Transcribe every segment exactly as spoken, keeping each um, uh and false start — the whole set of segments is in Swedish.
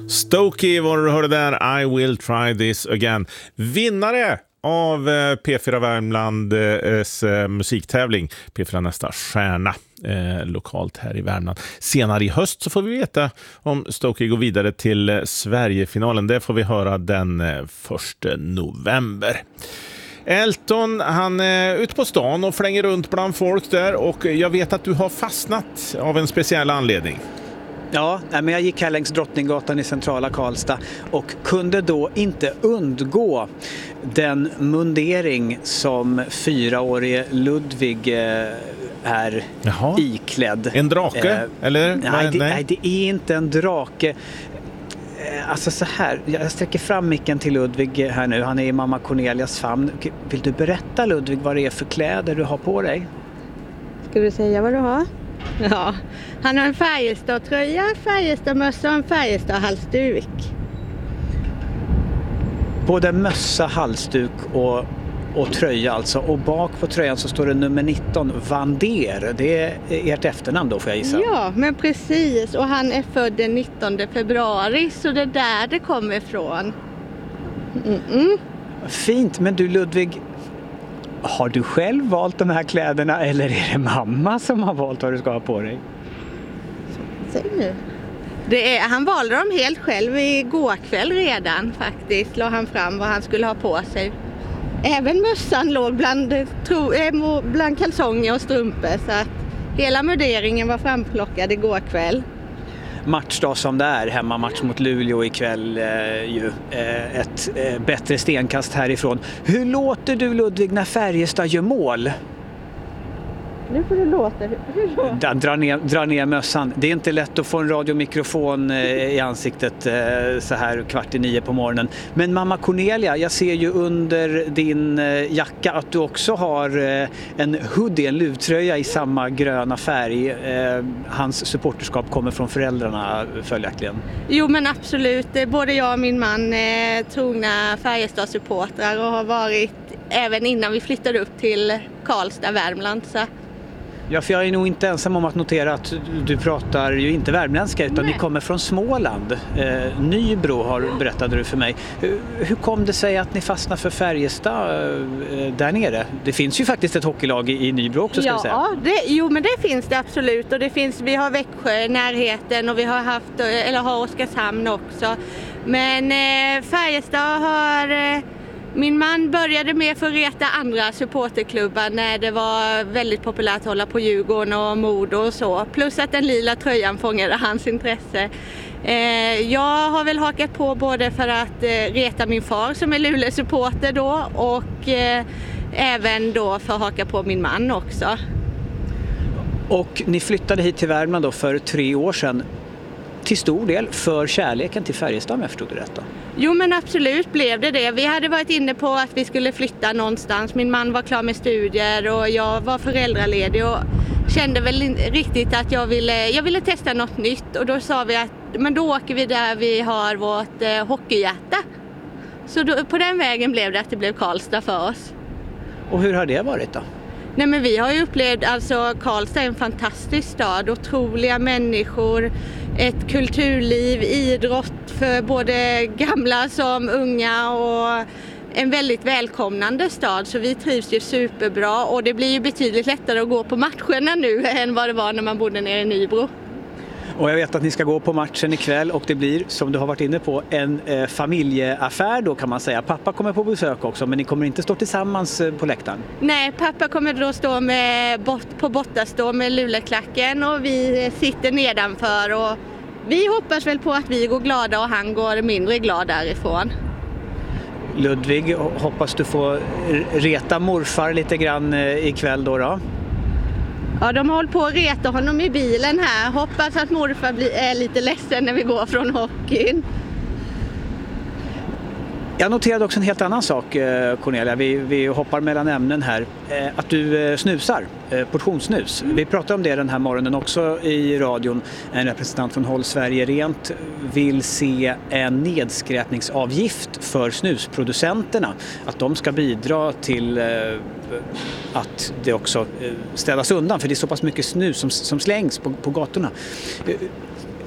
Stokey var du hörde där, I will try this again. Vinnare av P fyra Värmlands musiktävling, P fyra Nästa stjärna, eh, lokalt här i Värmland. Senare i höst så får vi veta om Stokey går vidare till Sverigefinalen. Det får vi höra den första november. Elton, han är ute på stan och flänger runt bland folk där, och jag vet att du har fastnat av en speciell anledning. Ja, men jag gick här längs Drottninggatan i centrala Karlstad och kunde då inte undgå den mundering som fyraårige Ludvig är Jaha. iklädd. En drake? Eh, eller? Nej, nej. Det, nej, det är inte en drake. Alltså så här, jag sträcker fram micken till Ludvig här nu. Han är i mamma Cornelias famn. Vill du berätta, Ludvig, vad det är för kläder du har på dig? Ska du säga vad du har? Ja, han har en Färjestad-tröja, Färjestad-mössa och en Färjestad-halsduk. Både mössa, halsduk och, och tröja alltså. Och bak på tröjan så står det nummer nitton, Vander. Det är ert efternamn då, får jag gissa. Ja, men precis. Och han är född den nittonde februari, så det är där det kommer ifrån. Mm-mm. Fint, men du Ludvig, har du själv valt de här kläderna eller är det mamma som har valt vad du ska ha på dig? Säg nu. Det är, han valde dem helt själv igår kväll redan faktiskt. La han fram vad han skulle ha på sig. Även mössan låg bland, tro, bland kalsonger och strumpor, så att hela muderingen var framplockad igår kväll. Matchdag som det är, hemmamatch mot Luleå ikväll, eh, ju eh, ett eh, bättre stenkast härifrån. Hur låter du, Ludvig, när Färjestad gör mål? Nu får du låta. Hur låter? Dra ner, dra ner mössan. Det är inte lätt att få en radiomikrofon eh, i ansiktet eh, så här kvart i nio på morgonen. Men mamma Cornelia, jag ser ju under din eh, jacka att du också har eh, en hoodie, en luvtröja i samma gröna färg. Eh, hans supporterskap kommer från föräldrarna följaktligen. Jo, men absolut. Både jag och min man är trogna Färjestad-supportrar och har varit även innan vi flyttade upp till Karlstad, Värmland. Så. Ja, för jag är nog inte ensam om att notera att du pratar ju inte värmländska utan Nej. ni kommer från Småland. Eh, Nybro har berättade du för mig. Hur, hur kom det sig att ni fastnade för Färjestad eh, där nere? Det finns ju faktiskt ett hockeylag i, i Nybro också, ska ja, jag säga. Ja, det, jo men det finns det absolut, och det finns, vi har Växjö i närheten och vi har haft, eller har Oskarshamn också. Men eh, Färjestad har... Eh, Min man började med för att reta andra supporterklubbar när det var väldigt populärt att hålla på Djurgården och Modo och så. Plus att den lila tröjan fångade hans intresse. Eh, jag har väl hakat på både för att eh, reta min far som är Luleå-supporter då, och eh, även då för att haka på min man också. Och ni flyttade hit till Värmland då för tre år sedan. Till stor del för kärleken till Färjestad, om jag förstod det rätt då. Jo, men absolut blev det det. Vi hade varit inne på att vi skulle flytta någonstans. Min man var klar med studier och jag var föräldraledig och kände väl riktigt att jag ville, jag ville testa något nytt. Och då sa vi att men då åker vi där vi har vårt eh, hockeyhjärta. Så då, på den vägen blev det att det blev Karlstad för oss. Och hur har det varit då? Nej, men vi har ju upplevt, alltså Karlstad är en fantastisk stad, otroliga människor, ett kulturliv, idrott för både gamla som unga och en väldigt välkomnande stad, så vi trivs ju superbra och det blir ju betydligt lättare att gå på matcherna nu än vad det var när man bodde nere i Nybro. Och jag vet att ni ska gå på matchen ikväll och det blir, som du har varit inne på, en eh, familjeaffär då kan man säga. Pappa kommer på besök också, men ni kommer inte stå tillsammans eh, på läktaren. Nej, pappa kommer då stå med, bort, på bortastå med Luleklacken och vi sitter nedanför och vi hoppas väl på att vi går glada och han går mindre glad därifrån. Ludvig, hoppas du får reta morfar lite grann eh, ikväll då då? Ja, de har hållit på att reta honom i bilen här. Hoppas att morfar blir, är lite ledsen när vi går från hockeyn. Jag noterade också en helt annan sak, Cornelia. Vi, vi hoppar mellan ämnen här. Att du snusar, portionssnus. Vi pratar om det den här morgonen också i radion. En representant från Håll Sverige Rent vill se en nedskräpningsavgift för snusproducenterna. Att de ska bidra till att det också städas undan. För det är så pass mycket snus som, som slängs på, på gatorna.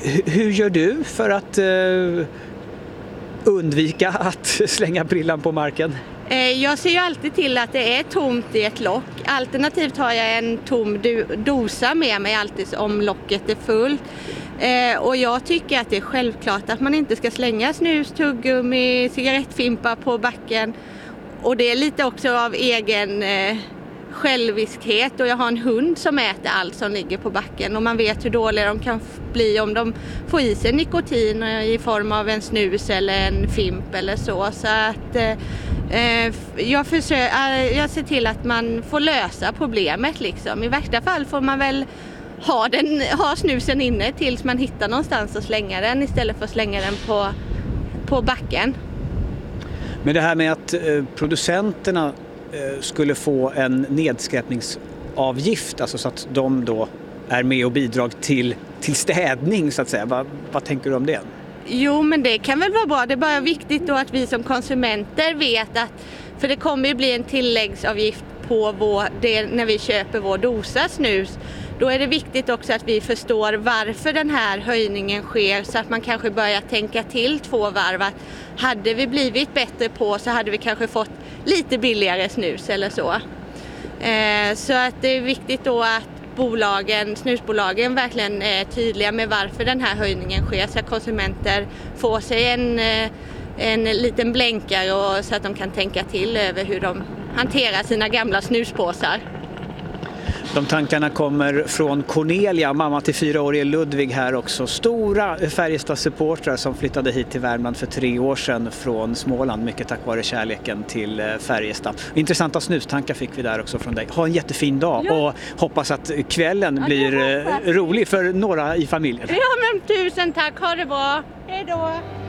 H- hur gör du för att uh, undvika att slänga brillan på marken? Jag ser ju alltid till att det är tomt i ett lock. Alternativt har jag en tom dosa med mig alltid om locket är fullt. Och jag tycker att det är självklart att man inte ska slänga snus, tuggummi, cigarettfimpar på backen. Och det är lite också av egen själviskhet, och jag har en hund som äter allt som ligger på backen och man vet hur dåliga de kan bli om de får i sig nikotin i form av en snus eller en fimp eller så. Så att eh, jag, försöker, jag ser till att man får lösa problemet liksom. I värsta fall får man väl ha, den, ha snusen inne tills man hittar någonstans att slänga den istället för att slänga den på, på backen. Men det här med att eh, producenterna skulle få en nedskräpningsavgift, alltså så att de då är med och bidrar till, till städning så att säga. Vad, vad tänker du om det? Jo, men det kan väl vara bra. Det är bara viktigt då att vi som konsumenter vet att, för det kommer ju bli en tilläggsavgift på vår, det, när vi köper vår dosa snus. Då är det viktigt också att vi förstår varför den här höjningen sker, så att man kanske börjar tänka till två varv. Att hade vi blivit bättre på så hade vi kanske fått lite billigare snus eller så. Eh, så att det är viktigt då att bolagen, snusbolagen verkligen är tydliga med varför den här höjningen sker, så att konsumenter får sig en, en liten blänkare och så att de kan tänka till över hur de hanterar sina gamla snuspåsar. De tankarna kommer från Cornelia, mamma till fyraårige Ludvig här också. Stora Färjestad-supportrar som flyttade hit till Värmland för tre år sedan från Småland. Mycket tack vare kärleken till Färjestad. Intressanta snustankar fick vi där också från dig. Ha en jättefin dag, ja. Och hoppas att kvällen ja, blir rolig för några i familjen. Ja, men tusen tack. Ha det bra. Hej då.